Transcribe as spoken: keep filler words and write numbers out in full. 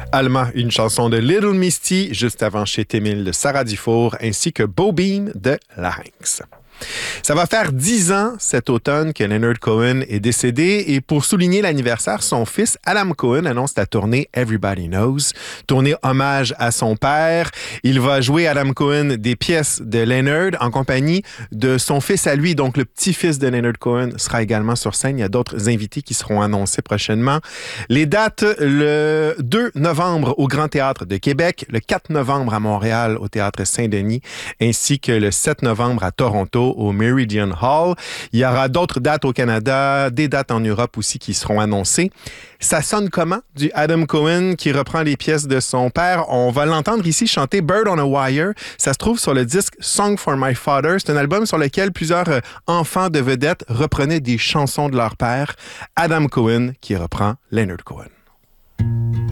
Alma, une chanson de Little Misty, juste avant Chez Témil de Sarah Dufour, ainsi que Bobine de Larynx. Ça va faire dix ans cet automne que Leonard Cohen est décédé et pour souligner l'anniversaire, son fils Adam Cohen annonce la tournée Everybody Knows, tournée hommage à son père. Il va jouer Adam Cohen des pièces de Leonard en compagnie de son fils à lui, donc le petit-fils de Leonard Cohen sera également sur scène. Il y a d'autres invités qui seront annoncés prochainement. Les dates, le deux novembre au Grand Théâtre de Québec, le quatre novembre à Montréal au Théâtre Saint-Denis, ainsi que le sept novembre à Toronto au Meridian Hall. Il y aura d'autres dates au Canada, des dates en Europe aussi qui seront annoncées. Ça sonne comment du Adam Cohen qui reprend les pièces de son père? On va l'entendre ici chanter Bird on a Wire. Ça se trouve sur le disque Song for My Father. C'est un album sur lequel plusieurs enfants de vedettes reprenaient des chansons de leur père. Adam Cohen qui reprend Leonard Cohen.